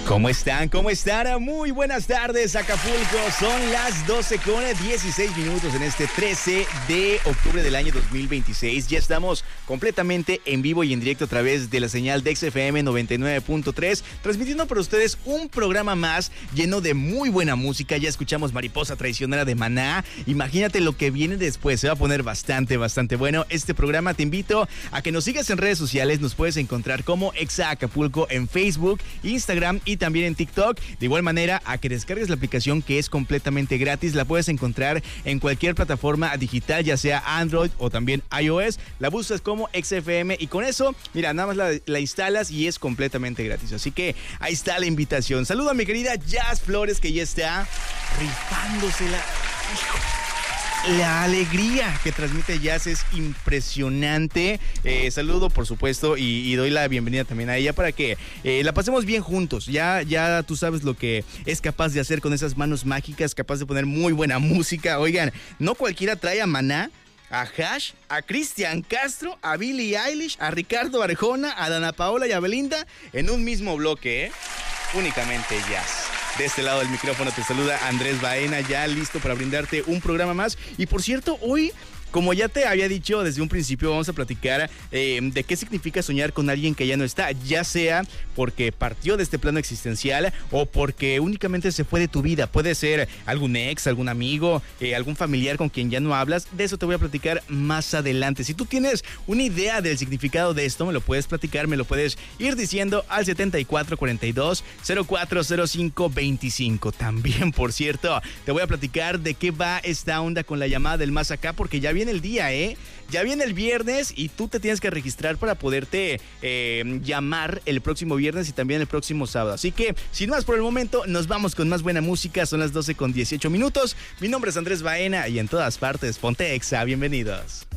¿Cómo están? ¿Cómo están? Muy buenas tardes, Acapulco. Son las 12:16 en este 13 de octubre del año 2026. Ya estamos completamente en vivo y en directo a través de la señal de XFM 99.3, transmitiendo para ustedes un programa más lleno de muy buena música. Ya escuchamos Mariposa Traicionera de Maná. Imagínate lo que viene después. Se va a poner bastante bueno este programa. Te invito a que nos sigas en redes sociales. Nos puedes encontrar como Exa Acapulco en Facebook, Instagram y también en TikTok. De igual manera, a que descargues la aplicación, que es completamente gratis. La puedes encontrar en cualquier plataforma digital, ya sea Android o también iOS. La buscas como XFM y con eso, mira, nada más la instalas y es completamente gratis. Así que ahí está la invitación. Saludo a mi querida Jazz Flores, que ya está rifándosela. La alegría que transmite Jazz es impresionante. Saludo, por supuesto, y doy la bienvenida también a ella para que la pasemos bien juntos. Ya tú sabes lo que es capaz de hacer con esas manos mágicas, capaz de poner muy buena música. Oigan, no cualquiera trae a Maná, a Hash, a Cristian Castro, a Billie Eilish, a Ricardo Arjona, a Dana Paola y a Belinda en un mismo bloque, únicamente Jazz. De este lado del micrófono te saluda Andrés Baena, ya listo para brindarte un programa más. Y por cierto, hoy, como ya te había dicho desde un principio, vamos a platicar de qué significa soñar con alguien que ya no está, ya sea porque partió de este plano existencial o porque únicamente se fue de tu vida. Puede ser algún ex, algún amigo, algún familiar con quien ya no hablas. De eso te voy a platicar más adelante. Si tú tienes una idea del significado de esto, me lo puedes platicar, me lo puedes ir diciendo al 7442-040525. También, por cierto, te voy a platicar de qué va esta onda con la llamada del más acá, porque ya viene el día, ya viene el viernes y tú te tienes que registrar para poderte llamar el próximo viernes y también el próximo sábado. Así que, sin más por el momento, nos vamos con más buena música. Son las 12:18. Mi nombre es Andrés Baena y en todas partes, ponte Exa. Bienvenidos.